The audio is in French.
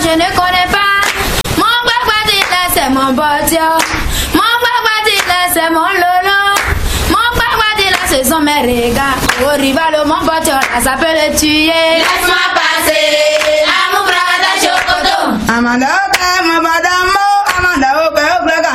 je ne connais pas. Mon crocodile, c'est mon bodio. Mon crocodile, c'est mon lolo. Mon crocodile, ce sont mes regards. Au rival, mon bodio, ça peut le tuer. Laisse-moi passer, amour, brada, chocoto. Amanda.